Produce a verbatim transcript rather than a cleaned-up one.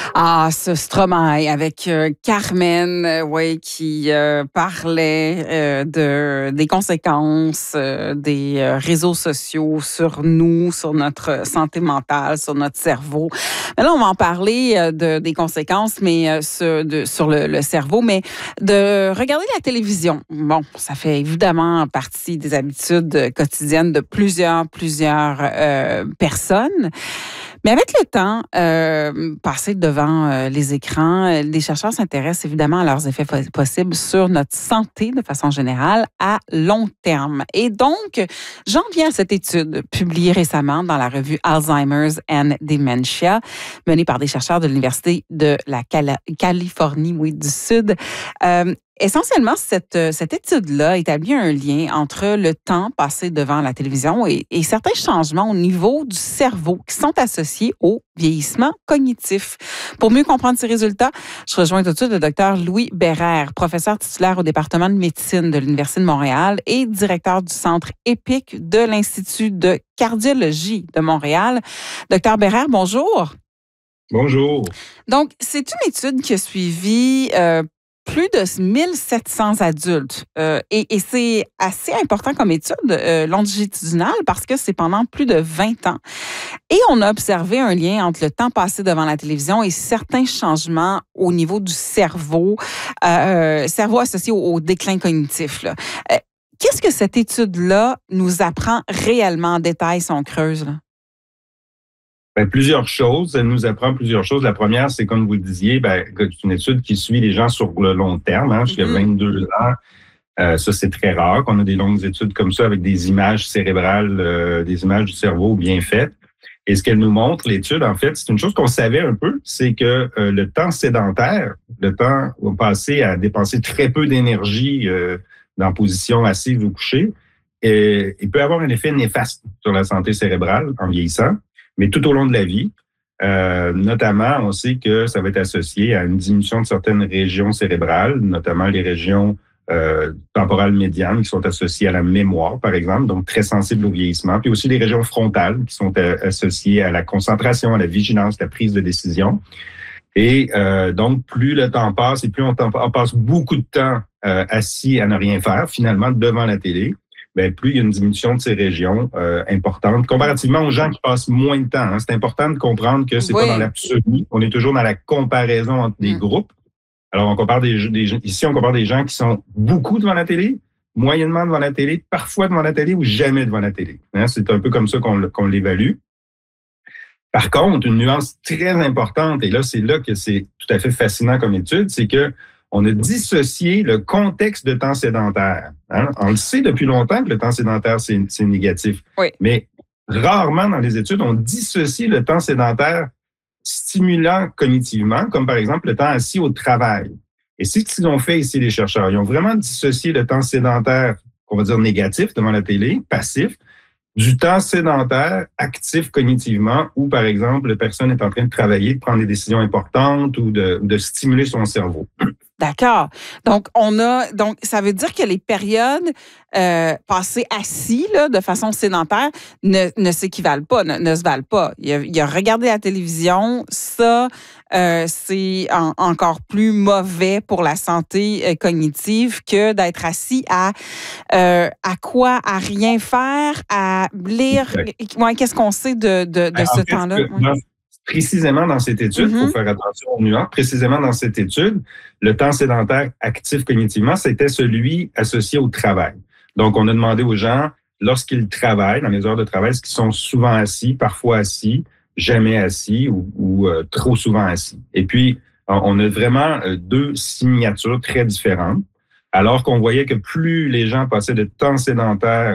Ah, ce Stromae avec euh, Carmen, euh, ouais, qui euh, parlait euh, de, des conséquences euh, des euh, réseaux sociaux sur nous, sur notre santé mentale, sur notre cerveau. Mais là, on va en parler euh, de, des conséquences, mais euh, sur, de, sur le, le cerveau, mais de regarder la télévision. Bon, ça fait évidemment partie des habitudes quotidiennes de plusieurs, plusieurs euh, personnes. Mais avec le temps, euh, passé devant euh, les écrans, euh, les chercheurs s'intéressent évidemment à leurs effets possibles sur notre santé de façon générale à long terme. Et donc, j'en viens à cette étude publiée récemment dans la revue Alzheimer's and Dementia, menée par des chercheurs de l'Université de la Cali- Californie oui, du Sud. Euh, Essentiellement, cette, cette étude-là établit un lien entre le temps passé devant la télévision et, et certains changements au niveau du cerveau qui sont associés au vieillissement cognitif. Pour mieux comprendre ces résultats, je rejoins tout de suite le docteur Louis Bérère, professeur titulaire au département de médecine de l'Université de Montréal et directeur du Centre EPIC de l'Institut de cardiologie de Montréal. Docteur Bérère, bonjour. Bonjour. Donc, c'est une étude qui a suivi euh, plus de mille sept cents adultes. Euh, et, et c'est assez important comme étude euh, longitudinale parce que c'est pendant plus de vingt ans. Et on a observé un lien entre le temps passé devant la télévision et certains changements au niveau du cerveau, euh, cerveau associé au, au déclin cognitif. Là. Euh, qu'est-ce que cette étude-là nous apprend réellement en détail si on creuse? Là? Bien, plusieurs choses. Elle nous apprend plusieurs choses. La première, c'est comme vous le disiez, ben, c'est une étude qui suit les gens sur le long terme, hein, jusqu'à mm-hmm. vingt-deux ans. Euh, ça, c'est très rare qu'on a des longues études comme ça avec des images cérébrales, euh, des images du cerveau bien faites. Et ce qu'elle nous montre, l'étude, en fait, c'est une chose qu'on savait un peu, c'est que euh, le temps sédentaire, le temps passé à dépenser très peu d'énergie euh, dans position assise ou couchée, et, il peut avoir un effet néfaste sur la santé cérébrale en vieillissant. Mais tout au long de la vie, euh, notamment, on sait que ça va être associé à une diminution de certaines régions cérébrales, notamment les régions euh, temporales médianes qui sont associées à la mémoire, par exemple, donc très sensibles au vieillissement, puis aussi les régions frontales qui sont euh, associées à la concentration, à la vigilance, à la prise de décision. Et euh, donc, plus le temps passe et plus on, on passe beaucoup de temps euh, assis à ne rien faire, finalement, devant la télé, bien, plus il y a une diminution de ces régions euh, importantes, comparativement aux gens qui passent moins de temps. Hein. C'est important de comprendre que c'est oui. pas dans l'absolu. On est toujours dans la comparaison entre des mmh. groupes. Alors, on compare des, des ici, on compare des gens qui sont beaucoup devant la télé, moyennement devant la télé, parfois devant la télé ou jamais devant la télé. Hein. C'est un peu comme ça qu'on, qu'on l'évalue. Par contre, une nuance très importante, et là, c'est là que c'est tout à fait fascinant comme étude, c'est que on a dissocié le contexte de temps sédentaire. Hein? On le sait depuis longtemps que le temps sédentaire, c'est, c'est négatif. Oui. Mais rarement dans les études, on dissocie le temps sédentaire stimulant cognitivement, comme par exemple le temps assis au travail. Et c'est ce qu'ils ont fait ici, les chercheurs. Ils ont vraiment dissocié le temps sédentaire, on va dire négatif, devant la télé, passif, du temps sédentaire actif cognitivement, où, par exemple, la personne est en train de travailler, de prendre des décisions importantes ou de, de stimuler son cerveau. D'accord. Donc, on a, donc, ça veut dire que les périodes euh, passées assis là, de façon sédentaire ne, ne s'équivalent pas, ne, ne se valent pas. Il y, a, il y a regarder la télévision, ça, euh, c'est en, encore plus mauvais pour la santé euh, cognitive que d'être assis à euh, à quoi, à rien faire, à lire. Ouais, qu'est-ce qu'on sait de, de, de ben, ce temps-là? Que, ouais. Précisément dans cette étude, il mm-hmm. faut faire attention aux nuances, précisément dans cette étude, le temps sédentaire actif cognitivement, c'était celui associé au travail. Donc, on a demandé aux gens, lorsqu'ils travaillent, dans les heures de travail, est-ce qu'ils sont souvent assis, parfois assis, jamais assis ou, ou euh, trop souvent assis. Et puis, on a vraiment euh, deux signatures très différentes, alors qu'on voyait que plus les gens passaient de temps sédentaire